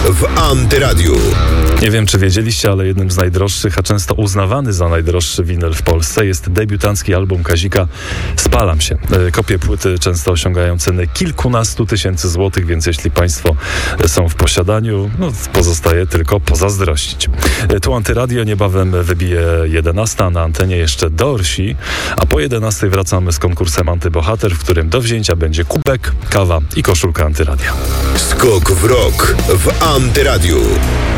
w Antyradiu. Nie wiem, czy wiedzieliście, ale jednym z najdroższych, a często uznawany za najdroższy winyl w Polsce jest debiutancki album Kazika Spalam się. Kopie płyty często osiągają ceny kilkunastu tysięcy złotych, więc jeśli Państwo są w posiadaniu, pozostaje tylko pozazdrościć. Tu Antyradio, niebawem wybije 11, a na antenie jeszcze Dorsi, a po 11 wracamy z konkursem Antybohater, w którym do wzięcia będzie kubek, kawa i koszulka Antyradia. Skok w rok w Antyradiu.